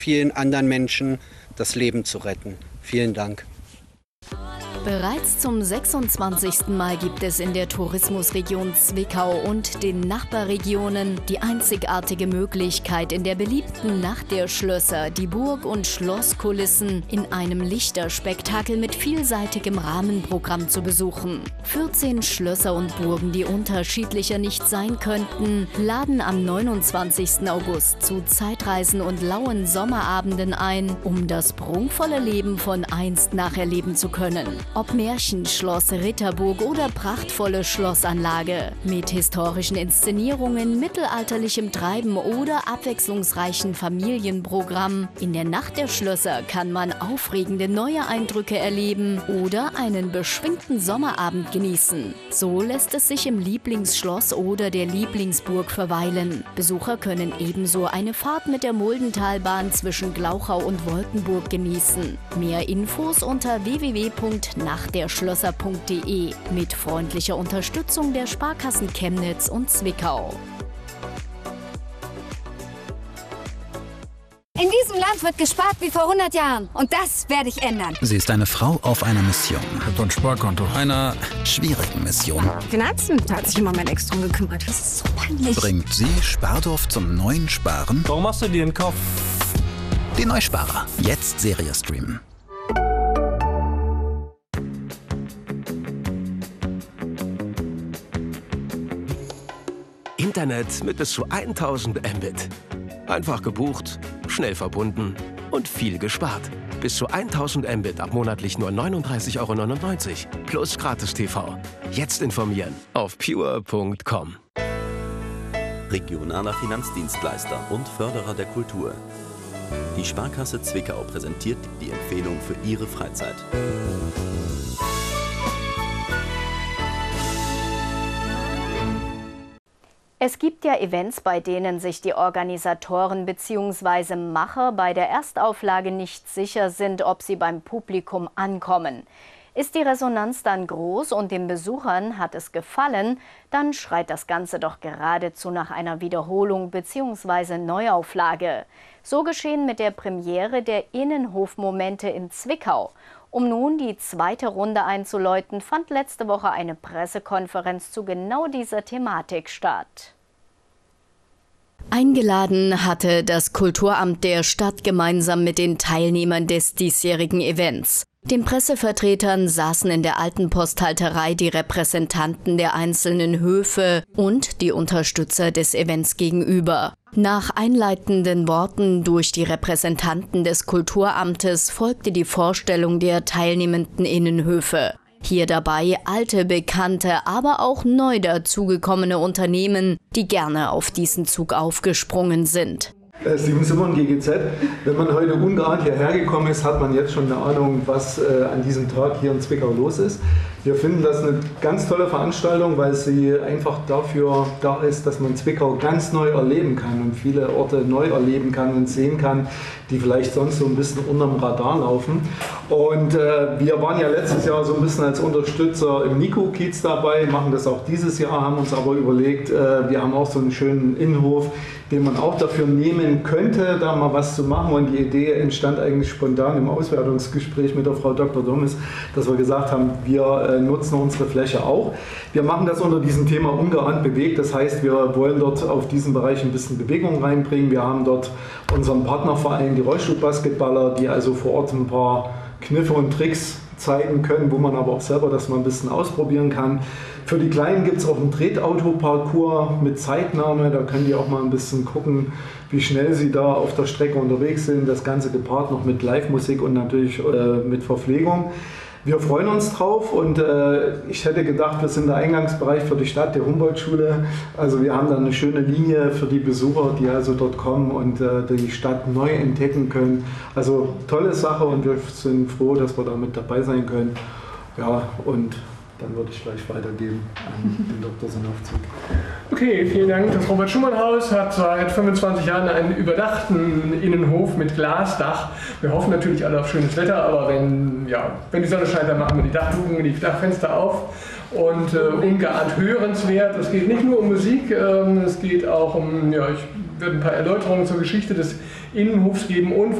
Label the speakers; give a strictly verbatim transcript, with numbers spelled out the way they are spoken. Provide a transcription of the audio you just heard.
Speaker 1: vielen anderen Menschen das Leben zu retten. Vielen Dank.
Speaker 2: Bereits zum sechsundzwanzigsten Mal gibt es in der Tourismusregion Zwickau und den Nachbarregionen die einzigartige Möglichkeit, in der beliebten Nacht der Schlösser die Burg- und Schlosskulissen in einem Lichterspektakel mit vielseitigem Rahmenprogramm zu besuchen. vierzehn Schlösser und Burgen, die unterschiedlicher nicht sein könnten, laden am neunundzwanzigsten August zu Zeitreisen und lauen Sommerabenden ein, um das prunkvolle Leben von einst nacherleben zu können. Ob Märchenschloss, Ritterburg oder prachtvolle Schlossanlage. Mit historischen Inszenierungen, mittelalterlichem Treiben oder abwechslungsreichen Familienprogramm. In der Nacht der Schlösser kann man aufregende neue Eindrücke erleben oder einen beschwingten Sommerabend genießen. So lässt es sich im Lieblingsschloss oder der Lieblingsburg verweilen. Besucher können ebenso eine Fahrt mit der Muldentalbahn zwischen Glauchau und Wolkenburg genießen. Mehr Infos unter w w w punkt nachtderschlösser punkt de mit freundlicher Unterstützung der Sparkassen Chemnitz und Zwickau.
Speaker 3: In diesem Land wird gespart wie vor hundert Jahren. Und das werde ich ändern.
Speaker 4: Sie ist eine Frau auf einer Mission.
Speaker 5: Ich hab doch ein Sparkonto.
Speaker 4: Einer schwierigen Mission.
Speaker 3: Finanzen, da hat sich immer mein Ex drum gekümmert. Das ist so peinlich.
Speaker 4: Bringt sie Spardorf zum neuen Sparen?
Speaker 5: Warum machst du dir den Kopf?
Speaker 4: Die Neusparer. Jetzt Serie streamen.
Speaker 6: Internet mit bis zu tausend Mbit. Einfach gebucht, schnell verbunden und viel gespart. Bis zu tausend Mbit ab monatlich nur neununddreißig Euro neunundneunzig. Plus Gratis-T V. Jetzt informieren auf pure punkt com.
Speaker 7: Regionaler Finanzdienstleister und Förderer der Kultur. Die Sparkasse Zwickau präsentiert die Empfehlung für Ihre Freizeit.
Speaker 2: Es gibt ja Events, bei denen sich die Organisatoren bzw. Macher bei der Erstauflage nicht sicher sind, ob sie beim Publikum ankommen. Ist die Resonanz dann groß und den Besuchern hat es gefallen, dann schreit das Ganze doch geradezu nach einer Wiederholung bzw. Neuauflage. So geschehen mit der Premiere der Innenhofmomente in Zwickau. Um nun die zweite Runde einzuläuten, fand letzte Woche eine Pressekonferenz zu genau dieser Thematik statt. Eingeladen hatte das Kulturamt der Stadt gemeinsam mit den Teilnehmern des diesjährigen Events. Den Pressevertretern saßen in der alten Posthalterei die Repräsentanten der einzelnen Höfe und die Unterstützer des Events gegenüber. Nach einleitenden Worten durch die Repräsentanten des Kulturamtes folgte die Vorstellung der teilnehmenden Innenhöfe. Hier dabei alte, bekannte, aber auch neu dazugekommene Unternehmen, die gerne auf diesen Zug aufgesprungen sind.
Speaker 8: Steven Simon, G G Z. Wenn man heute ungeahnt hierher gekommen ist, hat man jetzt schon eine Ahnung, was äh, an diesem Tag hier in Zwickau los ist. Wir finden das eine ganz tolle Veranstaltung, weil sie einfach dafür da ist, dass man Zwickau ganz neu erleben kann und viele Orte neu erleben kann und sehen kann, die vielleicht sonst so ein bisschen unterm Radar laufen. Und äh, wir waren ja letztes Jahr so ein bisschen als Unterstützer im Nico-Kiez dabei, machen das auch dieses Jahr, haben uns aber überlegt, äh, wir haben auch so einen schönen Innenhof, den man auch dafür nehmen könnte, da mal was zu machen. Und die Idee entstand eigentlich spontan im Auswertungsgespräch mit der Frau Doktor Dommes, dass wir gesagt haben, wir äh, nutzen unsere Fläche auch. Wir machen das unter diesem Thema ungeahnt bewegt. Das heißt, wir wollen dort auf diesen Bereich ein bisschen Bewegung reinbringen. Wir haben dort unseren Partnerverein, die Rollstuhlbasketballer, die also vor Ort ein paar Kniffe und Tricks zeigen können, wo man aber auch selber das mal ein bisschen ausprobieren kann. Für die Kleinen gibt es auch einen Tretauto-Parcours mit Zeitnahme, da können die auch mal ein bisschen gucken, wie schnell sie da auf der Strecke unterwegs sind. Das Ganze gepaart noch mit Live-Musik und natürlich äh, mit Verpflegung. Wir freuen uns drauf und äh, ich hätte gedacht, wir sind der Eingangsbereich für die Stadt, der Humboldt-Schule. Also wir haben da eine schöne Linie für die Besucher, die also dort kommen und äh, die Stadt neu entdecken können. Also tolle Sache und wir sind froh, dass wir da mit dabei sein können. Ja, und dann würde ich gleich weitergeben an den Doktor Sanowczyk.
Speaker 9: Okay, vielen Dank. Das Robert-Schumann-Haus hat seit fünfundzwanzig Jahren einen überdachten Innenhof mit Glasdach. Wir hoffen natürlich alle auf schönes Wetter, aber wenn, ja, wenn die Sonne scheint, dann machen wir die Dachluken, die Dachfenster auf. Und äh, ungeahnt hörenswert. Es geht nicht nur um Musik, ähm, es geht auch um, ja, ich werde ein paar Erläuterungen zur Geschichte des Innenhofs geben und